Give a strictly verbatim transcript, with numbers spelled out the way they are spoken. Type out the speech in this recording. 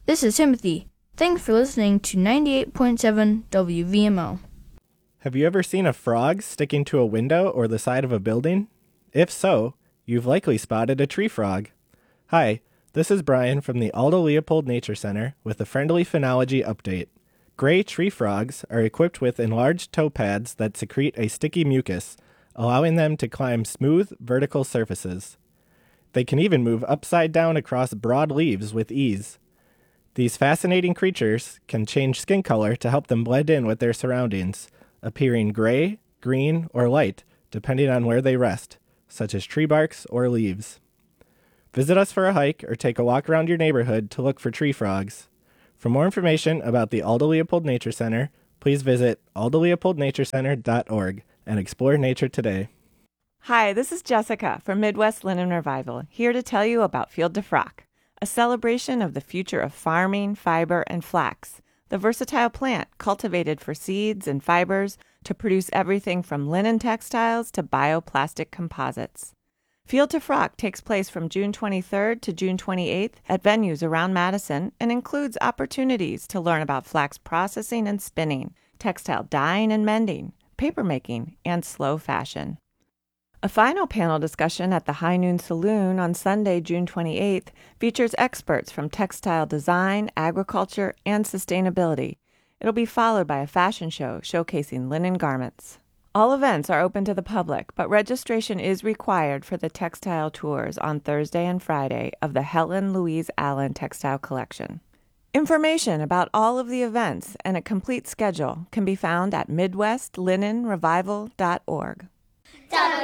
This is Timothy. Thanks for listening to ninety-eight point seven W V M O. Have you ever seen a frog sticking to a window or the side of a building? If so, you've likely spotted a tree frog. Hi, this is Brian from the Aldo Leopold Nature Center with a friendly phenology update. Gray tree frogs are equipped with enlarged toe pads that secrete a sticky mucus, allowing them to climb smooth, vertical surfaces. They can even move upside down across broad leaves with ease. These fascinating creatures can change skin color to help them blend in with their surroundings, appearing gray, green, or light, depending on where they rest, such as tree barks or leaves. Visit us for a hike or take a walk around your neighborhood to look for tree frogs. For more information about the Aldo Leopold Nature Center, please visit aldo leopold nature center dot org and explore nature today. Hi, this is Jessica from Midwest Linen Revival, here to tell you about Field to Frock, a celebration of the future of farming, fiber, and flax, the versatile plant cultivated for seeds and fibers to produce everything from linen textiles to bioplastic composites. Field to Frock takes place from June twenty-third to June twenty-eighth at venues around Madison and includes opportunities to learn about flax processing and spinning, textile dyeing and mending, papermaking, and slow fashion. A final panel discussion at the High Noon Saloon on Sunday, June twenty-eighth, features experts from textile design, agriculture, and sustainability. It'll be followed by a fashion show showcasing linen garments. All events are open to the public, but registration is required for the textile tours on Thursday and Friday of the Helen Louise Allen Textile Collection. Information about all of the events and a complete schedule can be found at midwest linen revival dot org. W